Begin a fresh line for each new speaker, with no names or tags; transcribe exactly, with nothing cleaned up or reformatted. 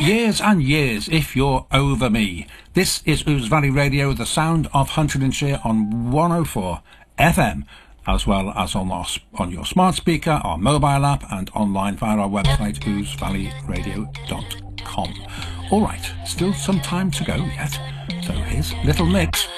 years and years if you're over me. This is Ouse Valley Radio, the sound of Huntingdonshire on one oh four F M, as well as on, our, on your smart speaker, our mobile app, and online via our website, ouse valley radio dot com. All right, still some time to go yet, so here's Little Mix.